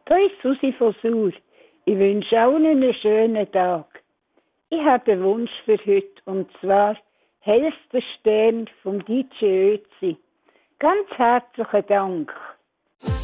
Da ist Susi von Sur. Ich wünsche allen einen schönen Tag. Ich habe einen Wunsch für heute, und zwar hellster Stern vom DJ Ötzi. Ganz herzlichen Dank.